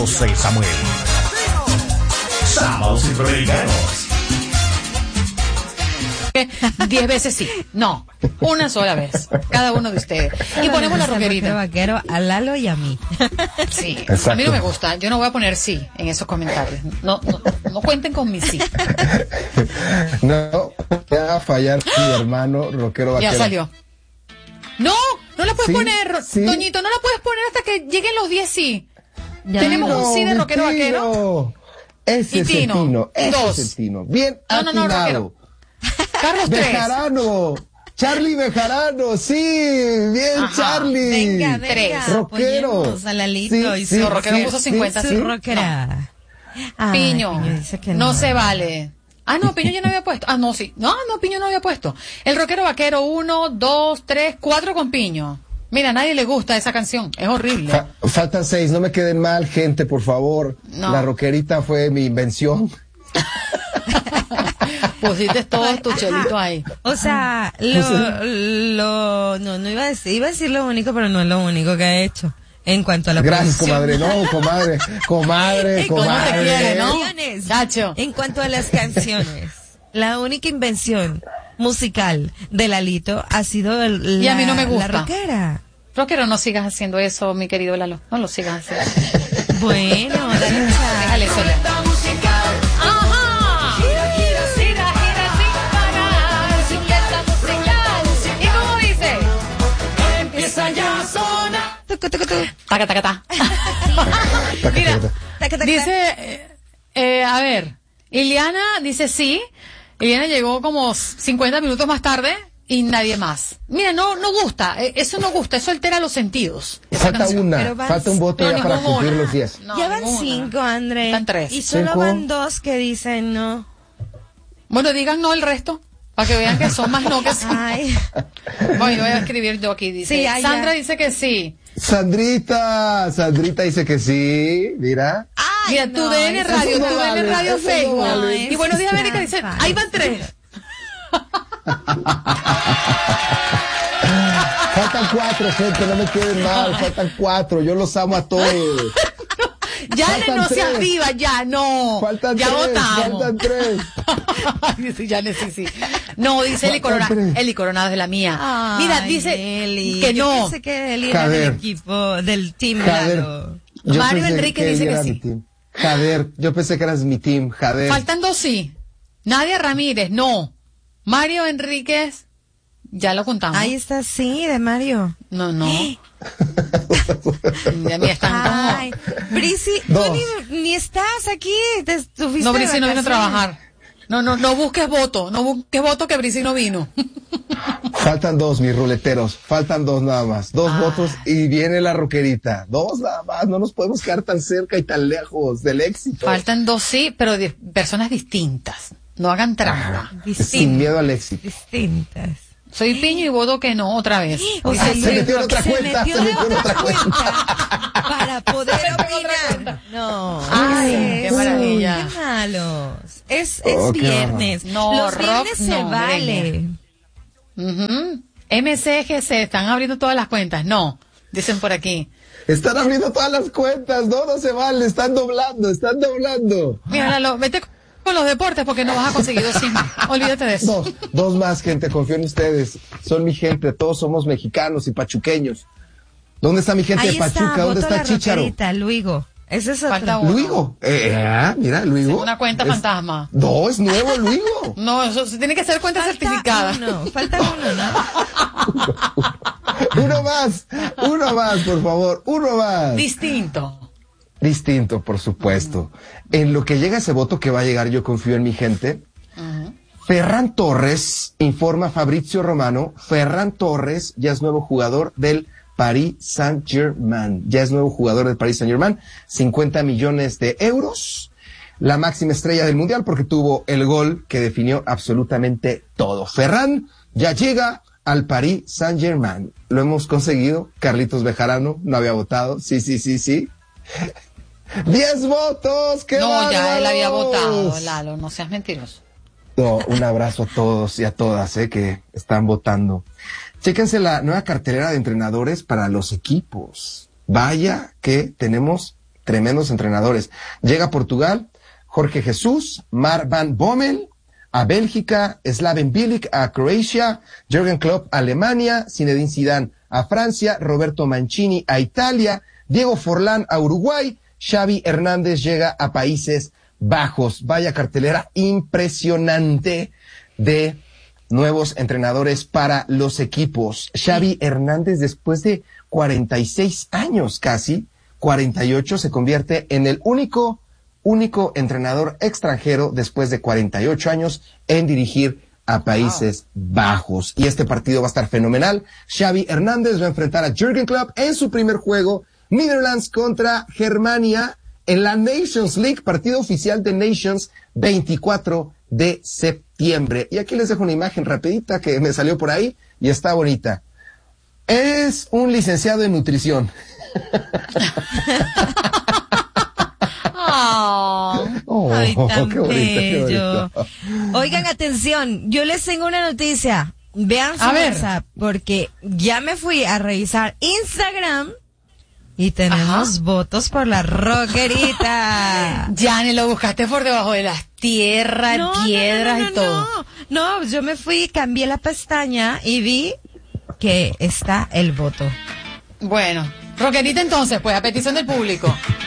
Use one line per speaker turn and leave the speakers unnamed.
José Samuel. Sábados Centroamericanos.
10 veces sí. No, una sola vez. Cada uno de ustedes. Y ponemos la roquerita.
Vaquero a Lalo y a mí.
Sí.
Exacto.
A mí no me gusta. Yo no voy a poner sí en esos comentarios. No cuenten con mi sí.
No, te va a fallar tu hermano rockero vaquero.
Ya salió. No la puedes
Sí,
poner,
sí.
Toñito, no la puedes poner hasta que lleguen los 10 sí.
Ya.
Tenemos un sí de
mi
rockero vaquero.
Tino. Ese
Y
es el
Tino.
Tino. Ese
Dos.
es el Tino. Bien
No,
atinado.
rockero. Carlos 3.
Bejarano. Charlie Bejarano. Sí, bien,
Ajá.
Charlie.
Venga,
Rockero.
apoyemos a Lalito
Sí,
y
sí,
No, rockero puso 50
su
sí.
rockera. Ay,
Piño,
dice que
no se vale. Ah, no, Piño ya no había puesto. Ah, no, sí. No, Piño no había puesto. El rockero vaquero 1, 2, 3, 4 con Piño. Mira, a nadie le gusta esa canción. Es horrible.
Faltan 6, no me queden mal, gente, por favor.
No.
La rockerita fue mi invención.
Pusiste todo tu chelito ahí.
O sea, no iba a decir lo único, pero no es lo único que ha hecho en cuanto a la
Gracias,
producción.
comadre. No, comadre. Comadre,
¿Cómo te
comadre.
quiere, no?
Canciones.
Chacho.
En cuanto a las canciones, la única invención musical de Lalito ha sido
Y a mí no me gusta.
la rockera.
Rockero, no sigas haciendo eso, mi querido Lalo. No lo sigas haciendo.
Bueno, dale chance.
Déjale eso ya. Ajá. Gira sin parar. Chuleta musical. ¿Y cómo dice? Empieza ya a sonar.
Tucu, tucu, tucu.
Taca, taca, ta. Mira,
Taca, taca,
dice, a ver, Iliana dice sí. Iliana llegó como 50 minutos más tarde y nadie más. Mira, no gusta, eso no gusta, eso altera los sentidos. esa
Falta
canción.
una,
Pero van-
falta un voto
No,
ya para
ninguna.
cumplir los 10.
No,
ya van
ninguna.
5, André.
Están 3.
Y solo
5.
van 2 que dicen no.
Bueno, digan no el resto, para que vean que son más no que sí.
Ay.
Bueno, voy a escribir yo aquí, dice.
Sí, ya, ya.
Sandra dice que sí.
Sandrita dice que sí, mira.
Ay,
Mira,
no,
tu DN
eso
Radio,
no
tu DN
vale,
Radio
eso no
Facebook.
vale.
Y Buenos Días América dice,
trampa.
ahí van 3.
Faltan 4, gente, no me queden mal, faltan 4, yo los amo a todos.
Ya
Faltan
no seas
3.
viva, ya no.
Faltan
ya
3,
votamos.
faltan 3.
Dice Janet, sí. No, dice Eli
Faltan
Coronado.
3.
Eli Coronado es la mía.
Ay,
Mira, dice
Eli.
que
Yo
no.
pensé que Eli era
Jader.
del equipo, del team
Jader.
Lalo.
Yo
Mario
pensé
Enrique dice
él
que
era
sí.
mi team. Jader, yo pensé que eras mi team, Jader.
Faltan 2 sí. Nadia Ramírez, no. Mario Enríquez, ya lo contamos.
Ahí está, sí, de Mario.
No. Ya me están
Ay,
como...
Brisi,
Dos.
tú ni estás aquí. Te estuviste
No,
de
Brisi no vino a
vacaciones.
trabajar. No busques voto. No busques voto que Brisi no vino.
Faltan 2, mis ruleteros. Faltan 2 nada más. 2 votos y viene la roquerita. 2 nada más. No nos podemos quedar tan cerca y tan lejos del éxito.
Faltan 2 sí, pero de personas distintas. No hagan trampa.
Sin miedo al éxito.
Distintas.
Soy Piño y voto que no otra vez.
O sea,
Se metió en otra cuenta,
metió
se
de
metió en otra
cuenta para poder opinar. No.
Ay,
¿qué
qué
es eso?
maravilla.
Qué malos. Es
Oh, qué
viernes.
No,
Los
rock,
viernes se
no,
vale.
Ujú. MCGC, están abriendo todas las cuentas. No, dicen por aquí.
Están abriendo todas las cuentas. No se vale. Están doblando.
Mira, Lalo, vete con los deportes porque no vas a conseguir 2 sí más. Olvídate de eso.
2 más, gente. Confío en ustedes. Son mi gente. Todos somos mexicanos y pachuqueños. ¿Dónde está mi gente
Ahí
de Pachuca? ¿Dónde
voto
está
la
Chícharo?
roquerita, Luigo. Ese es
Falta
otro.
uno.
Luigo. Mira, Luigo.
Una cuenta
Es-
fantasma.
No, es nuevo, Luigo.
No, eso se tiene que ser cuenta certificada.
Falta uno, ¿no?
Uno más, por favor. Uno más.
Distinto.
Distinto, por supuesto. En lo que llega ese voto que va a llegar, yo confío en mi gente. Ferran Torres, informa Fabrizio Romano, Ferran Torres ya es nuevo jugador del Paris Saint-Germain. 50 millones de euros. La máxima estrella del mundial porque tuvo el gol que definió absolutamente todo. Ferran ya llega al Paris Saint-Germain. Lo hemos conseguido. Carlitos Bejarano no había votado. Sí. 10 votos. ¡Qué
No, ya él había
bárbaros!
votado, Lalo, no seas mentiroso.
No, un abrazo a todos y a todas que están votando. Chéquense la nueva cartelera de entrenadores para los equipos. Vaya que tenemos tremendos entrenadores. Llega a Portugal, Jorge Jesús, Mark Van Bommel, a Bélgica, Slaven Bilic a Croacia, Jürgen Klopp a Alemania, Zinedine Zidane a Francia, Roberto Mancini a Italia, Diego Forlán a Uruguay, Xavi Hernández llega a Países Bajos. Vaya cartelera impresionante de nuevos entrenadores para los equipos. Xavi Hernández, después de 46 años casi, 48, se convierte en el único entrenador extranjero después de 48 años en dirigir a Países Bajos. Y este partido va a estar fenomenal. Xavi Hernández va a enfrentar a Jürgen Klopp en su primer juego, Netherlands contra Germania, en la Nations League, partido oficial de Nations, 24 de septiembre. Y aquí les dejo una imagen rapidita que me salió por ahí y está bonita. Es un licenciado en nutrición.
Ay, tan
qué bonito, qué
bello.
bonito.
Oigan, atención, yo les tengo una noticia. Vean su
A ver.
WhatsApp, porque ya me fui a revisar Instagram y tenemos votos por la rockerita.
Gianni, lo buscaste por debajo de las tierras, piedras y todo.
No, yo me fui, cambié la pestaña y vi que está el voto.
Bueno, rockerita entonces, pues, a petición del público.